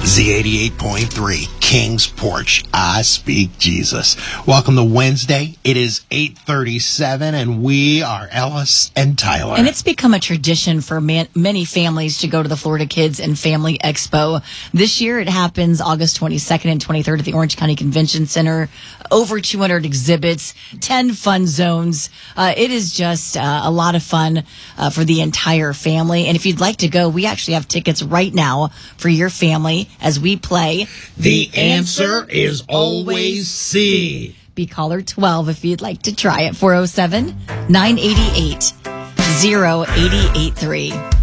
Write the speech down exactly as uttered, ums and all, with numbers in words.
Z eighty-eight point three, King's Porch. I speak Jesus. Welcome to Wednesday. It is eight thirty-seven, and we are Ellis and Tyler. And it's become a tradition for man- many families to go to the Florida Kids and Family Expo. This year, it happens August twenty-second and twenty-third at the Orange County Convention Center. Over two hundred exhibits, ten fun zones. Uh, it is just uh, a lot of fun uh, for the entire family. And if you'd like to go, we actually have tickets right now for your family as we play. The answer is always C. Be caller twelve if you'd like to try it. four oh seven, nine eight eight, oh eight eight three.